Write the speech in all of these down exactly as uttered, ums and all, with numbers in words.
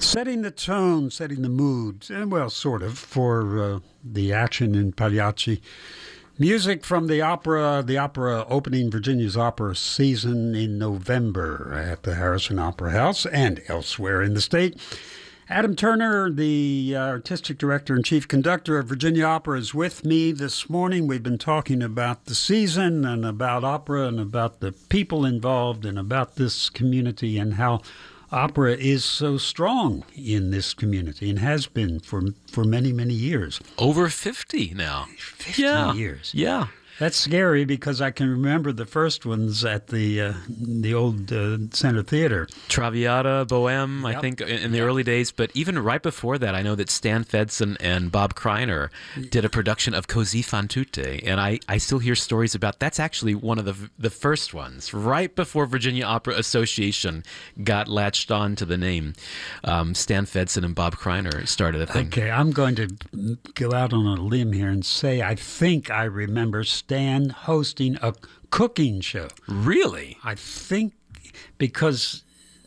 Setting the tone, setting the mood, and well, sort of, for uh, the action in Pagliacci. Music from the opera, the opera opening Virginia's opera season in November at the Harrison Opera House and elsewhere in the state. Adam Turner, the artistic director and chief conductor of Virginia Opera, is with me this morning. We've been talking about the season and about opera and about the people involved and about this community and how opera is so strong in this community and has been for for many, many years. Over fifty now. fifty yeah. years. Yeah. That's scary because I can remember the first ones at the uh, the old uh, Center Theater. Traviata, Bohème, Yep. I think, in, in the Yep. early days. But even right before that, I know that Stan Fedson and Bob Kreiner did a production of Così fan tutte. And I, I still hear stories about that's actually one of the the first ones, right before Virginia Opera Association got latched on to the name. Um, Stan Fedson and Bob Kreiner started a thing. Okay, I'm going to go out on a limb here and say I think I remember Stan hosting a cooking show. Really? I think because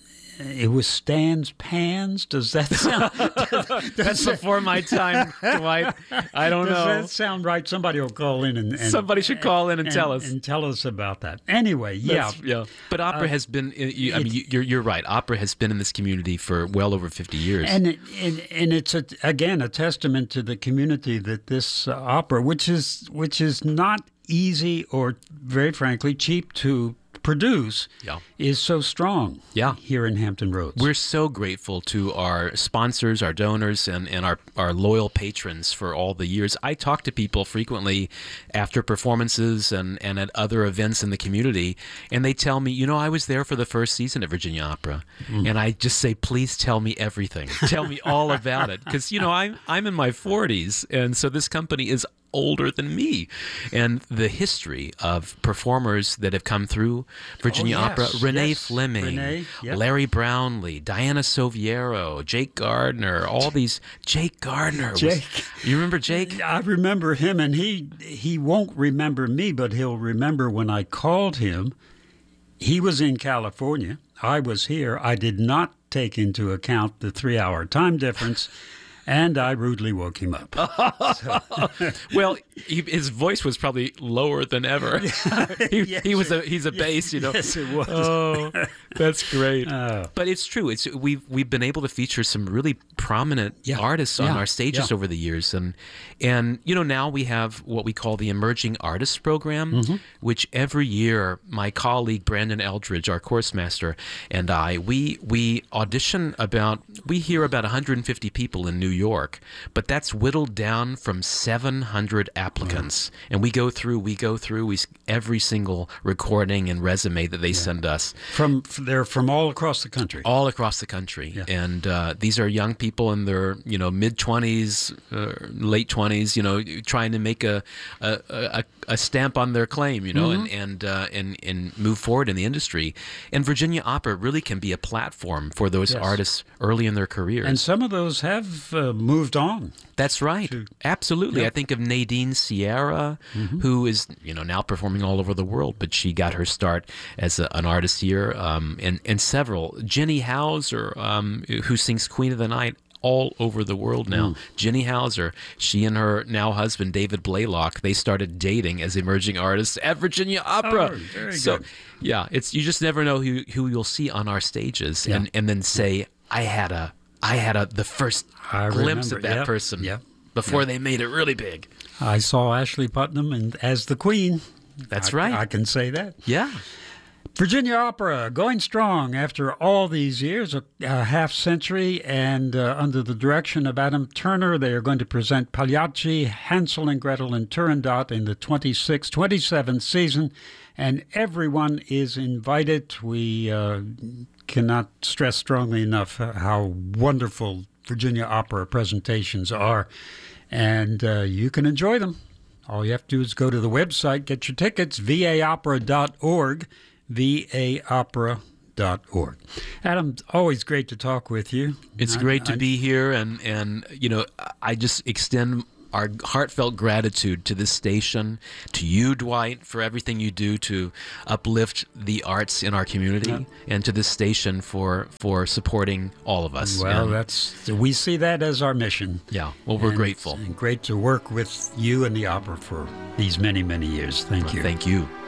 it was Stan's Pans. Does that sound? does That's that, before my time, Dwight. I don't does know. that sound right? Somebody will call in and, and Somebody should call in and, and tell us. and tell us about that. Anyway, yeah, That's- yeah. But opera Uh, has been. You, I mean, it's- you- you're you're right. Opera has been in this community for well over fifty years. and it, and, and it's a, again a testament to the community that this uh, opera, which is which is not easy or very frankly cheap to produce, Yeah. is so strong. Yeah. Here in Hampton Roads. We're so grateful to our sponsors, our donors, and, and our, our loyal patrons for all the years. I talk to people frequently after performances and, and at other events in the community, and they tell me, you know, I was there for the first season of Virginia Opera. Mm. And I just say, please tell me everything. Tell me all about it. Because, you know, I'm, I'm in my forties, and so this company is older than me, and the history of performers that have come through Virginia Oh, yes, Opera, Renee yes. Fleming, Renee, yep. Larry Brownlee, Diana Soviero, Jake Gardner, all these. Jake Gardner. Was, Jake. You remember Jake? I remember him, and he he won't remember me, but he'll remember when I called him. He was in California. I was here. I did not take into account the three-hour time difference. And I rudely woke him up. So. Well, he, his voice was probably lower than ever. he, Yes, he was a it- he's a bass, you know. Yes, it was. Oh, that's great. Oh. But it's true. It's we've we've been able to feature some really prominent Yeah. artists on Yeah. our stages Yeah. over the years, and and you know now we have what we call the Emerging Artists Program, Mm-hmm. which every year my colleague Brandon Eldridge, our course master, and I we we audition about we hear about one hundred fifty people in New York, but that's whittled down from seven hundred applicants, and we go through we go through we every single recording and resume that they send us. From they're from all across the country. All across the country, Yeah. and uh, these are young people in their you know mid twenties, uh, late twenties, you know, trying to make a a, a, a stamp on their claim, you know, Mm-hmm. and and, uh, and and move forward in the industry. And Virginia Opera really can be a platform for those Yes. artists early in their careers. And some of those have uh, moved on. That's right. to- Absolutely. Yep. I think of Nadine Sierra, Mm-hmm. who is, you know, now performing all over the world, but she got her start as a, an artist here, um, and, and several. Jenny Hauser, um, who sings Queen of the Night all over the world now. Mm. Jenny Hauser, she and her now husband, David Blaylock, they started dating as emerging artists at Virginia Opera. Oh, very so, good. yeah, it's you just never know who, who you'll see on our stages, Yeah. and, and then say, I had a, I had a the first I glimpse remember, of that yep, person yep, before yep. they made it really big. I saw Ashley Putnam and as the Queen. That's I- right. I can say that. Yeah. Virginia Opera going strong after all these years, a, a half century, and uh, under the direction of Adam Turner, they are going to present Pagliacci, Hansel and Gretel, and Turandot in the twenty-sixth, twenty-seventh season, and everyone is invited. We uh, cannot stress strongly enough how wonderful Virginia Opera presentations are, and uh, you can enjoy them. All you have to do is go to the website, get your tickets, v a opera dot org. v a opera dot org. Adam, always great to talk with you. It's I- great to I- be here, and, and you know, I just extend our heartfelt gratitude to this station, to you, Dwight, for everything you do to uplift the arts in our community, yeah. and to this station for for supporting all of us. Well, and, that's we see that as our mission. Yeah, well, we're and grateful. And great to work with you and the opera for these many, many years. Thank well, you. Thank you.